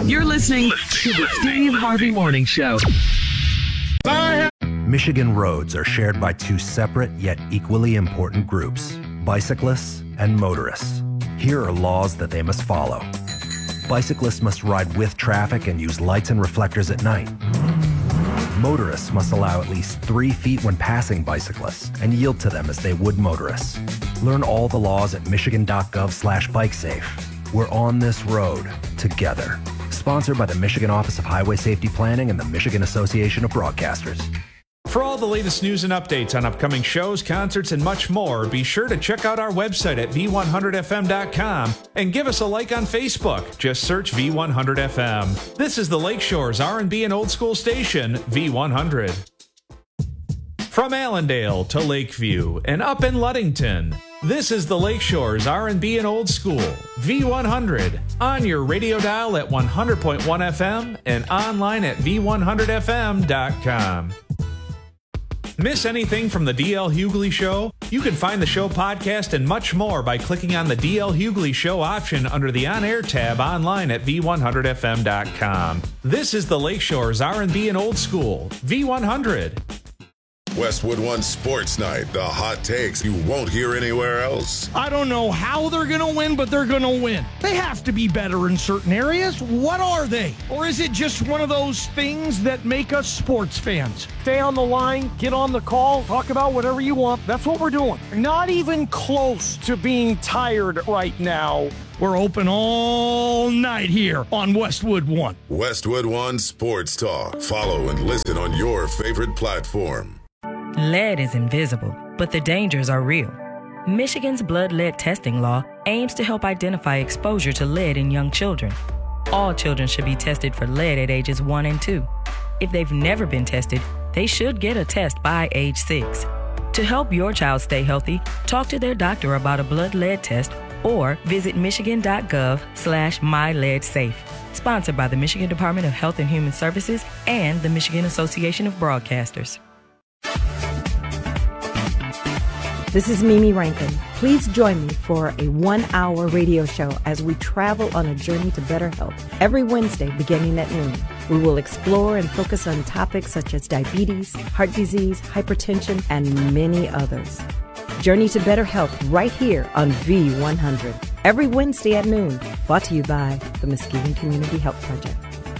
You're listening to the Steve Harvey Morning Show. Michigan roads are shared by two separate yet equally important groups, bicyclists and motorists. Here are laws that they must follow. Bicyclists must ride with traffic and use lights and reflectors at night. Motorists must allow at least 3 feet when passing bicyclists and yield to them as they would motorists. Learn all the laws at michigan.gov/bikesafe. We're on this road together. Sponsored by the Michigan Office of Highway Safety Planning and the Michigan Association of Broadcasters. For all the latest news and updates on upcoming shows, concerts, and much more, be sure to check out our website at v100fm.com and give us a like on Facebook. Just search V100FM. This is the Lakeshore's R&B and old school station, V100. From Allendale to Lakeview and up in Ludington, this is the Lakeshore's R&B and old school, V100, on your radio dial at 100.1 FM and online at v100fm.com. Miss anything from the D.L. Hughley Show? You can find the show podcast and much more by clicking on the D.L. Hughley Show option under the On-Air tab online at v100fm.com. This is the Lakeshore's R&B and old school, V100. Westwood One Sports Night, the hot takes you won't hear anywhere else. I don't know how they're going to win, but they're going to win. They have to be better in certain areas. What are they? Or is it just one of those things that make us sports fans? Stay on the line, get on the call, talk about whatever you want. That's what we're doing. Not even close to being tired right now. We're open all night here on Westwood One. Westwood One Sports Talk. Follow and listen on your favorite platform. Lead is invisible, but the dangers are real. Michigan's blood lead testing law aims to help identify exposure to lead in young children. All children should be tested for lead at ages 1 and 2. If they've never been tested, they should get a test by age 6. To help your child stay healthy, talk to their doctor about a blood lead test or visit michigan.gov/myleadsafe. Sponsored by the Michigan Department of Health and Human Services and the Michigan Association of Broadcasters. This is Mimi Rankin. Please join me for a 1-hour radio show as we travel on a journey to better health. Every Wednesday beginning at noon, we will explore and focus on topics such as diabetes, heart disease, hypertension, and many others. Journey to better health right here on V100. Every Wednesday at noon, brought to you by the Muskegon Community Health Project.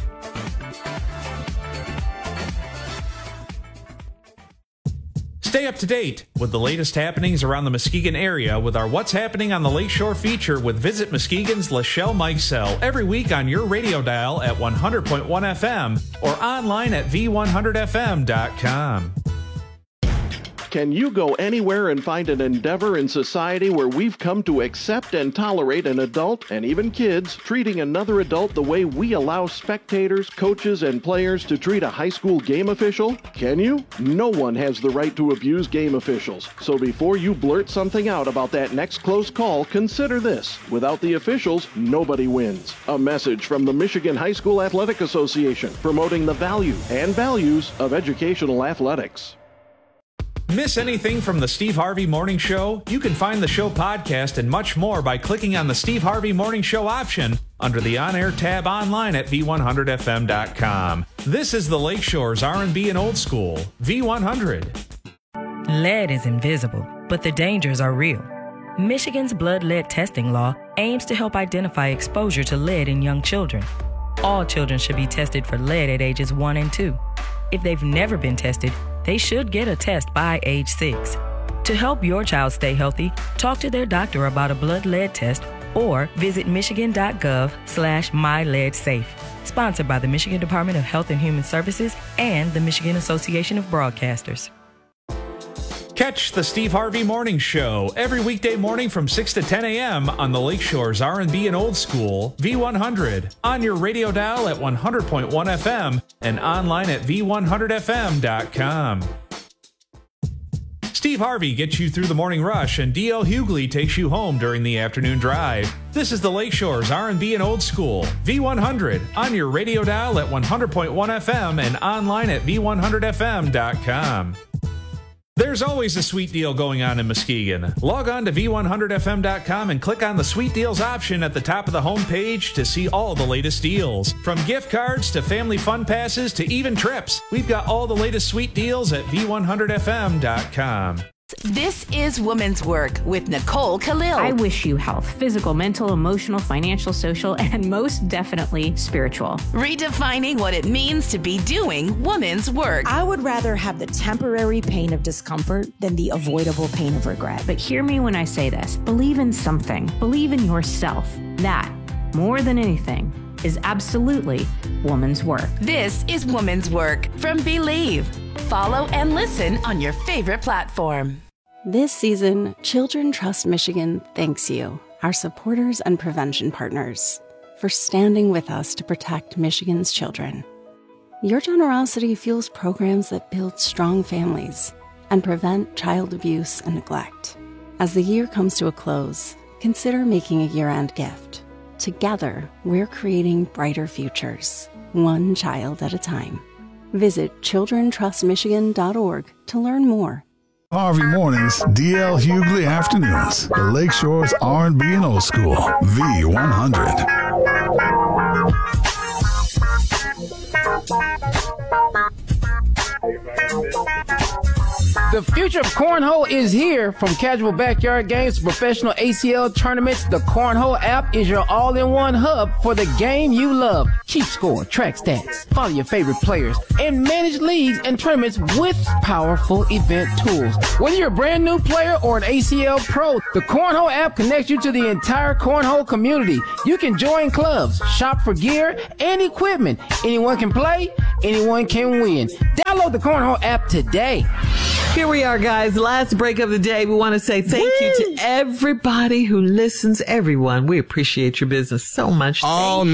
Stay up to date with the latest happenings around the Muskegon area with our What's Happening on the Lakeshore feature with Visit Muskegon's Lachelle Mikesell every week on your radio dial at 100.1 FM or online at v100fm.com. Can you go anywhere and find an endeavor in society where we've come to accept and tolerate an adult, and even kids, treating another adult the way we allow spectators, coaches, and players to treat a high school game official? Can you? No one has the right to abuse game officials. So before you blurt something out about that next close call, consider this. Without the officials, nobody wins. A message from the Michigan High School Athletic Association, promoting the value and values of educational athletics. Miss anything from the Steve Harvey Morning Show? You can find the show podcast and much more by clicking on the Steve Harvey Morning Show option under the On-Air tab online at v100fm.com. This is the Lakeshore's R&B and old school, V100. Lead is invisible, but the dangers are real. Michigan's blood lead testing law aims to help identify exposure to lead in young children. All children should be tested for lead at ages 1 and 2. If they've never been tested, they should get a test by age 6. To help your child stay healthy, talk to their doctor about a blood lead test or visit michigan.gov/myleadsafe. Sponsored by the Michigan Department of Health and Human Services and the Michigan Association of Broadcasters. Catch the Steve Harvey Morning Show every weekday morning from 6 to 10 a.m. on the Lakeshore's R&B and old school, V100, on your radio dial at 100.1 FM and online at v100fm.com. Steve Harvey gets you through the morning rush, and D.L. Hughley takes you home during the afternoon drive. This is the Lakeshore's R&B and old school, V100, on your radio dial at 100.1 FM and online at v100fm.com. There's There's always a sweet deal going on in Muskegon. Log on to V100FM.com and click on the Sweet Deals option at the top of the homepage to see all the latest deals. From gift cards to family fun passes to even trips, we've got all the latest sweet deals at V100FM.com. This is Woman's Work with Nicole Khalil. I wish you health, physical, mental, emotional, financial, social, and most definitely spiritual. Redefining what it means to be doing woman's work. I would rather have the temporary pain of discomfort than the avoidable pain of regret. But hear me when I say this. Believe in something. Believe in yourself. That, more than anything, is absolutely woman's work. This is Woman's Work from Believe. Follow and listen on your favorite platform. This season, Children Trust Michigan thanks you, our supporters and prevention partners, for standing with us to protect Michigan's children. Your generosity fuels programs that build strong families and prevent child abuse and neglect. As the year comes to a close, consider making a year-end gift. Together, we're creating brighter futures, one child at a time. Visit childrentrustmichigan.org to learn more. Harvey Mornings, DL Hughley Afternoons, the Lakeshore's R&B and Old School, V100. The future of cornhole is here. From casual backyard games to professional ACL tournaments, the Cornhole app is your all-in-one hub for the game you love. Keep score, track stats, follow your favorite players, and manage leagues and tournaments with powerful event tools. Whether you're a brand new player or an ACL pro, the Cornhole app connects you to the entire cornhole community. You can join clubs, shop for gear and equipment. Anyone can play, anyone can win. Download the Cornhole app today. Here we are, guys. Last break of the day. We want to say thank you to everybody who listens. Everyone, we appreciate your business so much. All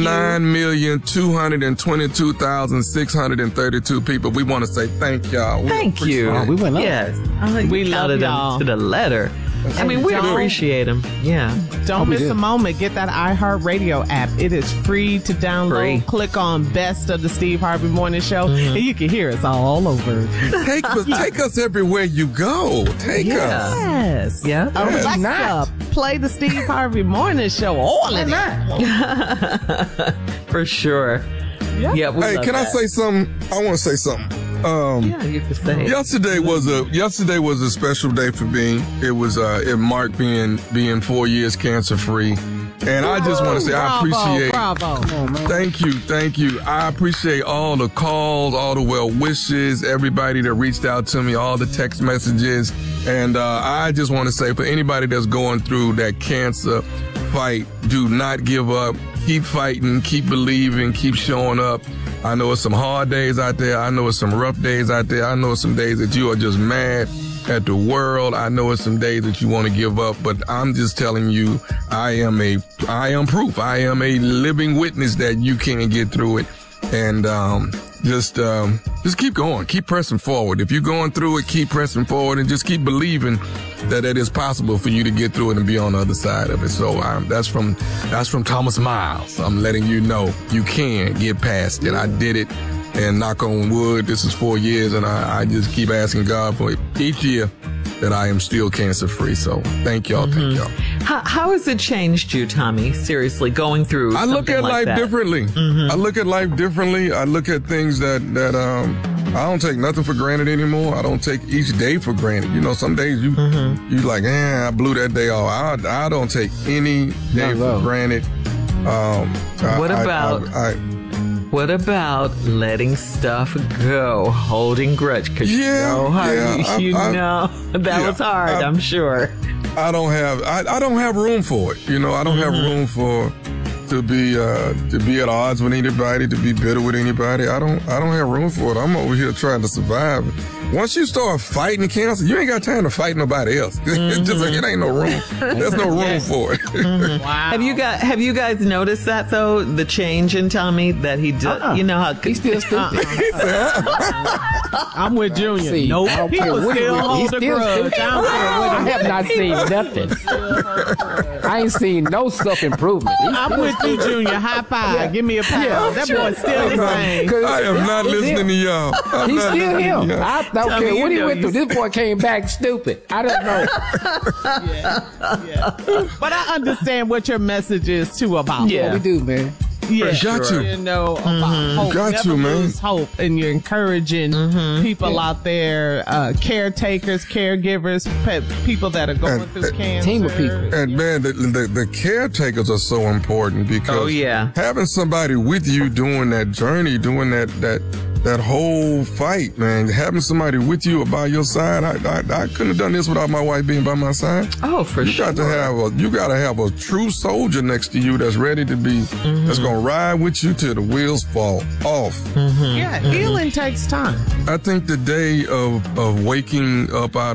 9,222,632 people. We want to say thank y'all. Thank you. We went up. Yes. We love counted y'all. them to the letter. I mean, we appreciate them. Yeah. Don't miss a moment. Get that iHeartRadio app. It is free to download. Free. Click on Best of the Steve Harvey Morning Show, and you can hear us all over. Take us everywhere you go. Take us. Yes. Yeah. Alexa, play the Steve Harvey Morning Show. All in it. For sure. Yeah. Hey, can I say something? I want to say something. Yeah, you can say it. Yesterday was a special day for me. It was it marked being 4 years cancer free, and I just want to say I appreciate. Bravo! Thank you. I appreciate all the calls, all the well wishes, everybody that reached out to me, all the text messages, and I just want to say for anybody that's going through that cancer fight, do not give up. Keep fighting. Keep believing. Keep showing up. I know it's some hard days out there. I know it's some rough days out there. I know it's some days that you are just mad at the world. I know it's some days that you want to give up, but I'm just telling you, I am proof. I am a living witness that you can get through it. And, just keep going. Keep pressing forward. If you're going through it, keep pressing forward and just keep believing that it is possible for you to get through it and be on the other side of it. So that's from Thomas Miles. I'm letting you know you can get past it. I did it, and knock on wood, this is 4 years, and I just keep asking God for each year that I am still cancer free. So thank y'all. Thank y'all. How has it changed you, Tommy? Seriously, going through I look at life differently. I look at life differently. I look at things that I don't take nothing for granted anymore. I don't take each day for granted. You know, some days you like, I blew that day off. I don't take any day for granted. What about letting stuff go, holding grudge? Because you know that was hard. I'm sure. I don't have room for it. You know, I don't have room to be at odds with anybody, to be bitter with anybody. I don't have room for it. I'm over here trying to survive. Once you start fighting cancer, you ain't got time to fight nobody else. It's just like it ain't no room. There's no room for it. Wow. Have you guys noticed that though? The change in Tommy that he does. You know how he's still stupid. I'm with Junior. Nope. People still hold the grudge. I have not seen nothing. I ain't seen no self-improvement. I'm with you, Junior. High five. Yeah. Give me a pound. That boy's still the same. I am not listening to y'all. He's still him. don't care what he went through. This boy came back stupid. I don't know. Yeah. But I understand what your message is too about. Yeah, we do, man. Yeah, got you. You know, about hope. Got Never you, man. lose hope, and you're encouraging people out there, caretakers, caregivers, people that are going through cancer. Team of people. And man, the caretakers are so important because having somebody with you doing that journey, doing that whole fight, man, having somebody with you by your side, I couldn't have done this without my wife being by my side. Oh, for sure. You got to have a true soldier next to you that's ready to be, that's going to ride with you till the wheels fall off. Yeah, healing takes time. I think the day of waking up out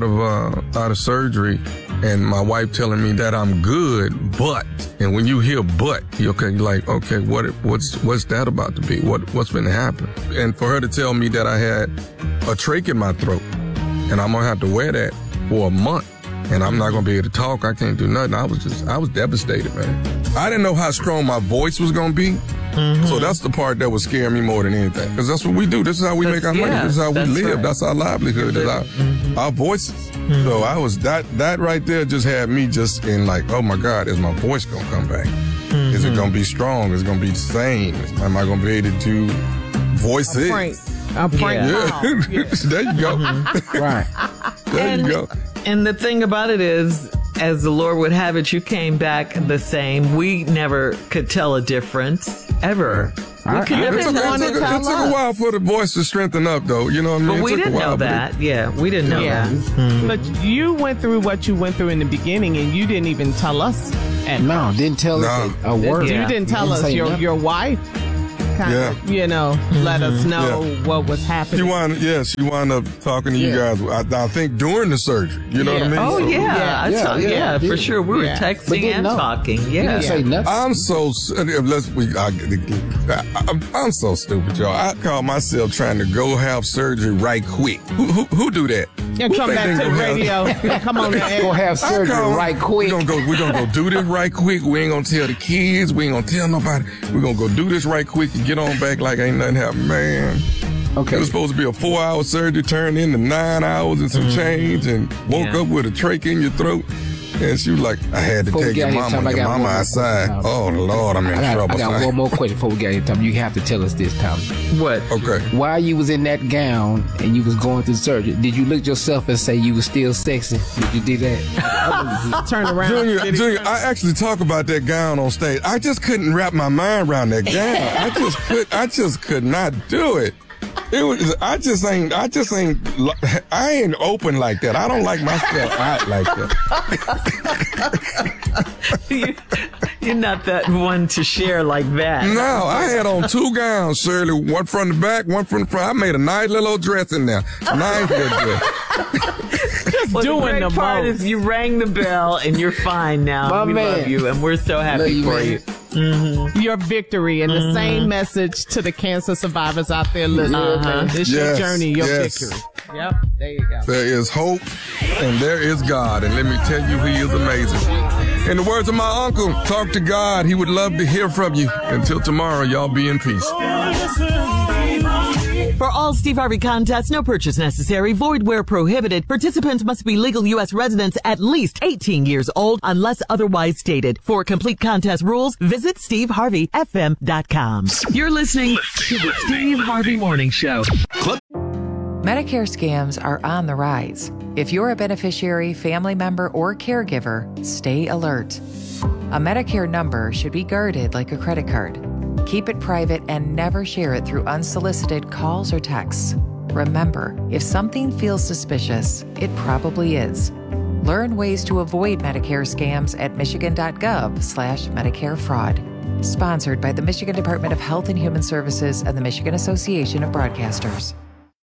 of surgery and my wife telling me that I'm good, but, and when you hear but, you're like, okay, what's that about to be? What's been to happen? And for her to tell me that I had a trach in my throat and I'm gonna have to wear that for a month and I'm not gonna be able to talk, I can't do nothing. I was devastated, man. I didn't know how strong my voice was gonna be. So that's the part that was scaring me more than anything. Because that's what we do. This is how we make our money. This is how we live. Right. That's our livelihood. That's our voices. So I was, that right there just had me just in like, oh my God, is my voice going to come back? Is it going to be strong? Is it going to be the same? Am I going to be able to do voices? A prank. Yeah. There you go. Right. There you go. And the thing about it is, as the Lord would have it, you came back the same. We never could tell a difference, ever. We could never tell. It took a while for the voice to strengthen up, though. You know what I mean? But we didn't know that. Yeah, we didn't know that. But you went through what you went through in the beginning, and you didn't even tell us. Didn't tell us a word. You didn't tell us. Your wife kind of, let us know what was happening. She wound up talking to you guys, I think, during the surgery. You know what I mean? Oh, yeah. For sure. We were texting and talking. Yeah. Didn't say nothing. I'm so stupid, y'all. I call myself trying to go have surgery right quick. Who do that? Yeah, come back to the radio. Come on, go have surgery right quick. We're gonna go do this right quick. We ain't gonna tell the kids. We ain't gonna tell nobody. We're gonna go do this right quick and get on back like ain't nothing happened, man. Okay. It was supposed to be a 4-hour surgery, turned into 9 hours and some change, and woke up with a trach in your throat. And she was like, I had to take your mama outside. Oh, Lord, I'm in trouble. I got one more question before we get here, Tom. You have to tell us this, Tom. What? Okay. While you was in that gown and you was going through surgery, did you look at yourself and say you was still sexy? Did you do that? Turn around. Junior, I actually talk about that gown on stage. I just couldn't wrap my mind around that gown. I just could not do it. I ain't open like that. I don't like myself out like that. You're not that one to share like that. No, I had on 2 gowns, Shirley. One from the back, one from the front. I made a nice little old dress in there. Nice little dress. Doing the part is you rang the bell and you're fine now. We love you and we're so happy for you. Your victory, and the same message to the cancer survivors out there listening. It's your journey, your victory. Yep, there you go. There is hope and there is God, and let me tell you, He is amazing. In the words of my uncle, talk to God. He would love to hear from you. Until tomorrow, y'all be in peace. For all Steve Harvey contests, no purchase necessary, void where prohibited. Participants must be legal U.S. residents at least 18 years old unless otherwise stated. For complete contest rules, visit SteveHarveyFM.com. You're listening to the Steve Harvey Morning Show. Medicare scams are on the rise. If you're a beneficiary, family member, or caregiver, stay alert. A Medicare number should be guarded like a credit card. Keep it private and never share it through unsolicited calls or texts. Remember, if something feels suspicious, it probably is. Learn ways to avoid Medicare scams at michigan.gov/Medicare fraud. Sponsored by the Michigan Department of Health and Human Services and the Michigan Association of Broadcasters.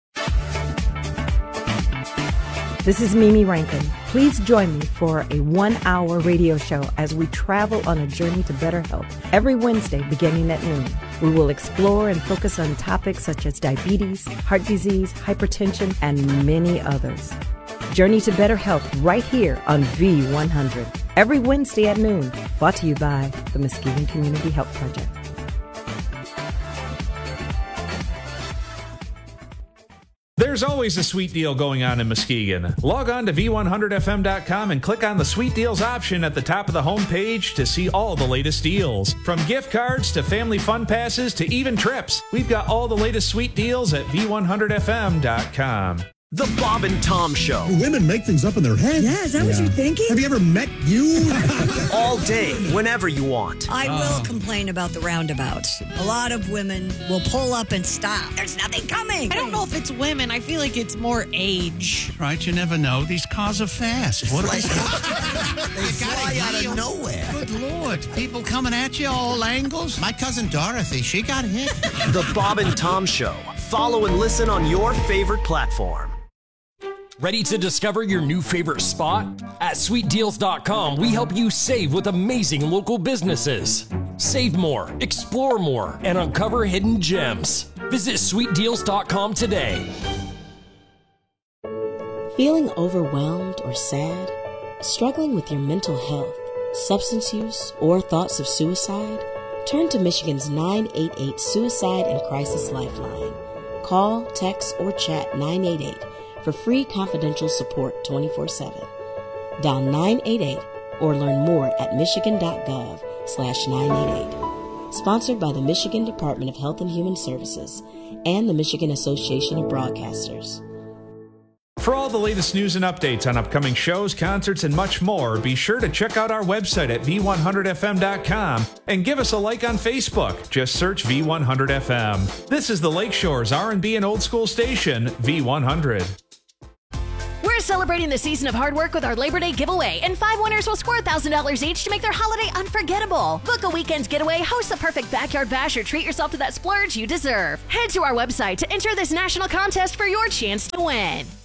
This is Mimi Rankin. Please join me for a 1-hour radio show as we travel on a journey to better health. Every Wednesday beginning at noon, we will explore and focus on topics such as diabetes, heart disease, hypertension, and many others. Journey to better health right here on V100. Every Wednesday at noon. Brought to you by the Muskegon Community Health Project. There's always a sweet deal going on in Muskegon. Log on to V100FM.com and click on the Sweet Deals option at the top of the homepage to see all the latest deals. From gift cards to family fun passes to even trips, we've got all the latest sweet deals at V100FM.com. The Bob and Tom Show. Women make things up in their head. Yeah, is that what you're thinking? Have you ever met you? All day, whenever you want. I will complain about the roundabouts. A lot of women will pull up and stop. There's nothing coming. I don't know if it's women. I feel like it's more age. Right, you never know. These cars are fast. What they fly out of nowhere. Good Lord. People coming at you all angles. My cousin Dorothy, she got hit. The Bob and Tom Show. Follow and listen on your favorite platform. Ready to discover your new favorite spot? At SweetDeals.com, we help you save with amazing local businesses. Save more, explore more, and uncover hidden gems. Visit SweetDeals.com today. Feeling overwhelmed or sad? Struggling with your mental health, substance use, or thoughts of suicide? Turn to Michigan's 988 Suicide and Crisis Lifeline. Call, text, or chat 988 for free confidential support 24/7. Dial 988 or learn more at michigan.gov/988. Sponsored by the Michigan Department of Health and Human Services and the Michigan Association of Broadcasters. For all the latest news and updates on upcoming shows, concerts, and much more, be sure to check out our website at V100FM.com and give us a like on Facebook. Just search V100FM. This is the Lakeshore's R&B and old school station, V100. We're celebrating the season of hard work with our Labor Day giveaway, and 5 winners will score $1,000 each to make their holiday unforgettable. Book a weekend's getaway, host the perfect backyard bash, or treat yourself to that splurge you deserve. Head to our website to enter this national contest for your chance to win.